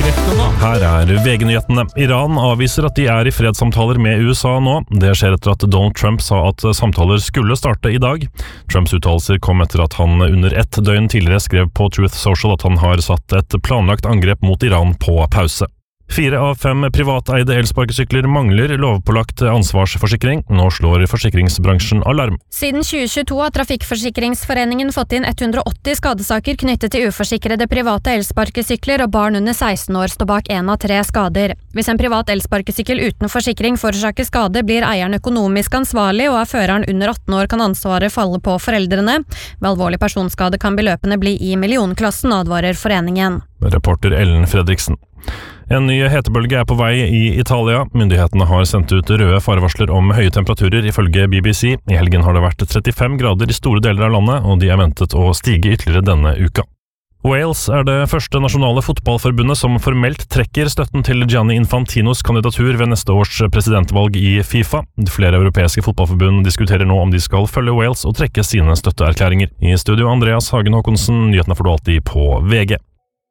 overskriftene nå. Her VG-nyhetene. Iran avviser at de i fredssamtaler med USA nå. Det skjer etter at Donald Trump sa at samtaler skulle starte i dag. Trumps uttalelser kom etter at han under ett døgn tidligere skrev på Truth Social at han har satt et planlagt angrep mot Iran på pause. 4 av 5 privateide elsparkesykler mangler lovpålagt ansvarsforsikring. Nå slår forsikringsbransjen alarm. Siden 2022 har Trafikkforsikringsforeningen fått inn 180 skadesaker knyttet til uforsikrede private elsparkesykler, og barn under 16 år står bak 1 av 3 skader. Hvis en privat elsparkesykkel uten forsikring forårsaker skade, blir eieren økonomisk ansvarlig, og føreren under 18 år kan ansvaret falle på foreldrene. Ved alvorlig personskade kan beløpene bli i millionklassen, advarer foreningen. Reporter Ellen Fredriksen. En ny hetebølge på vei i Italia. Myndighetene har sendt ut røde farevarsler om høye temperaturer ifølge BBC. I helgen har det vært 35 grader i store deler av landet, og de ventet å stige ytterligere denne uka. Wales det første nasjonale fotballforbundet som formelt trekker støtten til Gianni Infantinos kandidatur ved neste års presidentvalg i FIFA. Flere europeiske fotballforbund diskuterer nå om de skal følge Wales og trekke sine støtteerklæringer. I studio Andreas Hagen Håkonsen, nyhetene får du alltid på VG.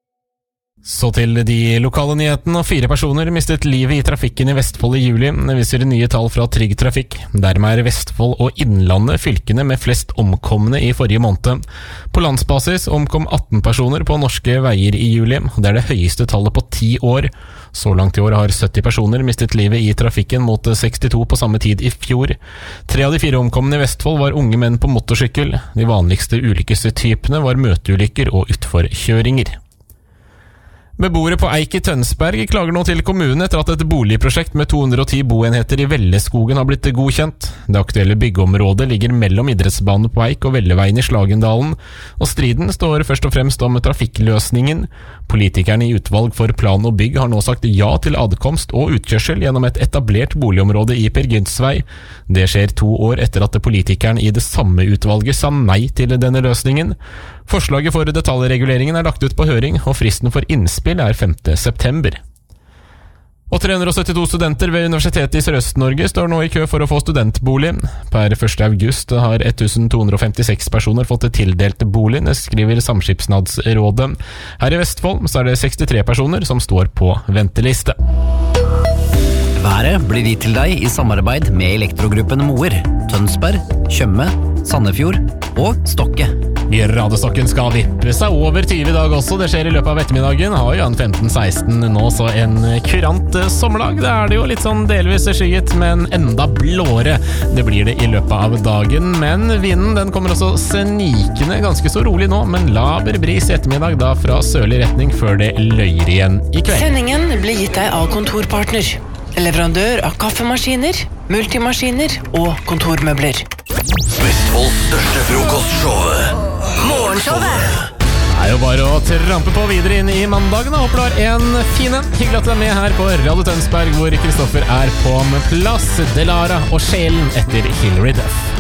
Så til de lokale nyhetene, og 4 personer mistet livet i trafikken i Vestfold i juli. Det viser nye tall fra Trygg Trafikk. Dermed Vestfold og Innlandet fylkene med flest omkomne i forrige måned. På landsbasis omkom 18 personer på norske veier i juli. Det det høyeste tallet på 10 år. Så langt i år har 70 personer mistet livet i trafikken mot 62 på samme tid i fjor. 3 av de 4 omkomne i Vestfold var unge menn på motorsykkel. De vanligste ulykkestypene var møteulykker og utforkjøringer. Beboere på Eik i Tønsberg klager nå til kommunen etter at et boligprosjekt med 210 boenheter i Velleskogen har blitt godkjent. Det aktuelle byggeområdet ligger mellom idrettsbanen på Eik og Velleveien i Slagendalen, og striden står først og fremst om trafikkløsningen. Politikerne i utvalg for plan og bygg har nå sagt ja til adkomst og utkjørsel gjennom et etablert boligområde i Per Gynts vei. Det skjer 2 år etter at politikerne i det samme utvalget sa nei til denne løsningen. Forslaget for detaljreguleringen lagt ut på høring, og fristen for innspill 5. september. Og 372 studenter ved Universitetet i Sørøst-Norge står nå i kø for å få studentbolig. Per 1. august har 1256 personer fått tildelt bolig, skriver Samskipnadsrådet. Her i Vestfold så det 63 personer som står på venteliste. Været blir gitt til deg i samarbeid med Elektrogruppen Moer, Tønsberg, Tjøme, Sandefjord og Stokke. Gradestokken skal vippe seg over 20 i dag også. Det skjer i løpet av ettermiddagen. Har jo en 15-16 nå, så en kurant sommerdag. Det det jo litt sånn delvis skyet, men enda blåere. Det blir det i løpet av dagen. Men vinden den kommer også snikende, ganske så rolig nå, men laber bris i ettermiddag da fra sørlig retning før det løyer igjen i kveld. Sendingen blir gitt deg av Kontorpartner. Leverandør av kaffemaskiner, multimaskiner og kontormøbler. Vestfolds største frokostshow. Morgenshowet. Det jo bare å trampe på videre inn i mandagen. Jeg håper du har en fin en. Hyggelig at du med her på Radio Tønsberg, hvor Kristoffer på plass. Delara og sjelen etter Hilary Duff.